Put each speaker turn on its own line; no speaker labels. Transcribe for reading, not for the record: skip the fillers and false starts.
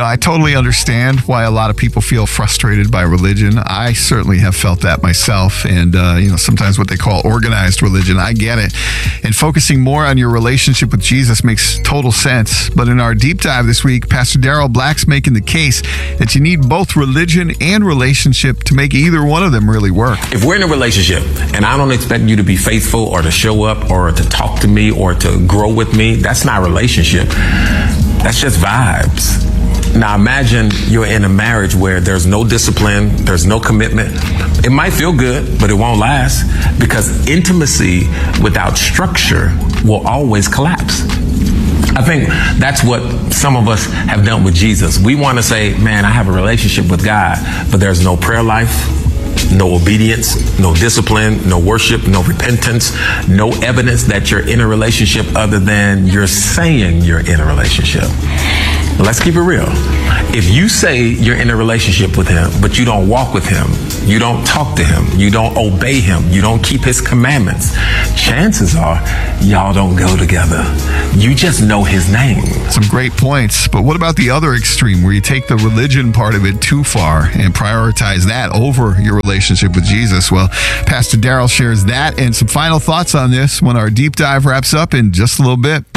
I totally understand why a lot of people feel frustrated by religion. I certainly have felt that myself. And, sometimes what they call organized religion, I get it. And focusing more on your relationship with Jesus makes total sense. But in our deep dive this week, Pastor Darrell Black's making the case that you need both religion and relationship to make either one of them really work.
If we're in a relationship and I don't expect you to be faithful or to show up or to talk to me or to grow with me, that's not a relationship. That's just vibes. Now imagine you're in a marriage where there's no discipline, there's no commitment. It might feel good, but it won't last, because intimacy without structure will always collapse. I think that's what some of us have done with Jesus. We want to say, man, I have a relationship with God, but there's no prayer life, no obedience, no discipline, no worship, no repentance, no evidence that you're in a relationship other than you're saying you're in a relationship. Let's keep it real. If you say you're in a relationship with him, but you don't walk with him, you don't talk to him, you don't obey him, you don't keep his commandments, chances are y'all don't go together. You just know his name.
Some great points. But what about the other extreme where you take the religion part of it too far and prioritize that over your relationship with Jesus? Well, Pastor Darrell shares that and some final thoughts on this when our deep dive wraps up in just a little bit.